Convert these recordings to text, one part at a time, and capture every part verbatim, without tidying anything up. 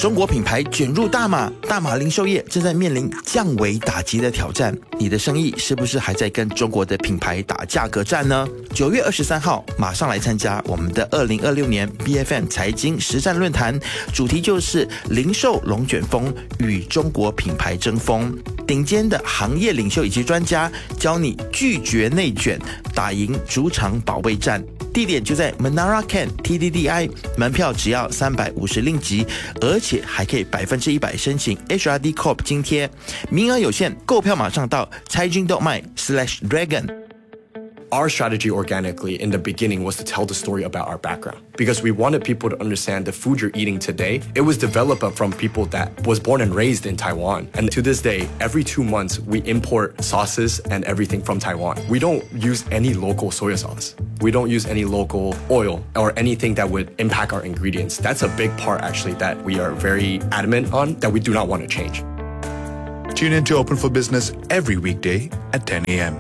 中国品牌卷入大马，大马零售业正在面临降维打击的挑战。你的生意是不是还在跟中国的品牌打价格战呢？九月二十三号，马上来参加我们的二零二六年 B F M 财经实战论坛，主题就是零售龙卷风与中国品牌争锋。顶尖的行业领袖以及专家教你拒绝内卷，打赢主场保卫战。地点就在 Menara Can T D D I， 门票只要三百五十令吉，而且还可以百分之一百申请 H R D Corp 津贴，名额有限，购票马上到 cai jin dot my slash dragon。Our strategy organically in the beginning was to tell the story about our background because we wanted people to understand the food you're eating today. It was developed from people that was born and raised in Taiwan. And to this day, every two months, we import sauces and everything from Taiwan. We don't use any local soy sauce. We don't use any local oil or anything that would impact our ingredients. That's a big part actually that we are very adamant on that we do not want to change. Tune in to Open for Business every weekday at ten a.m.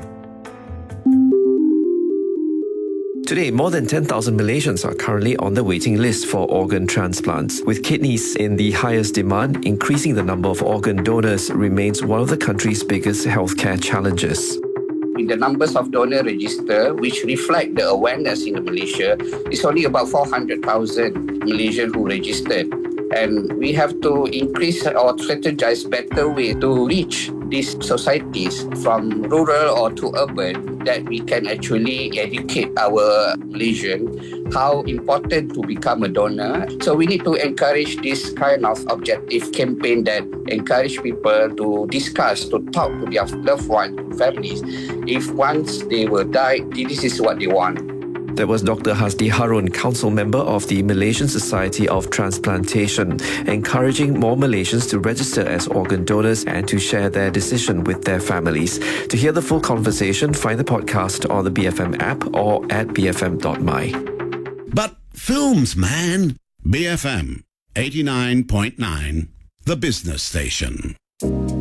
Today, more than ten thousand Malaysians are currently on the waiting list for organ transplants. With kidneys in the highest demand, increasing the number of organ donors remains one of the country's biggest healthcare challenges. In the numbers of donor register, which reflect the awareness in Malaysia, it's only about four hundred thousand Malaysians who registered. And we have to increase or strategize better way to reach these societies from rural or to urban, that we can actually educate our Malaysian how important to become a donor. So we need to encourage this kind of objective campaign that encourage people to discuss, to talk to their loved ones, families. If once they will die, this is what they want. That was Doctor Hasdi Harun, Council Member of the Malaysian Society of Transplantation, encouraging more Malaysians to register as organ donors and to share their decision with their families. To hear the full conversation, find the podcast on the B F M app or at b f m dot my. But films, man! B F M eighty-nine point nine, the business station.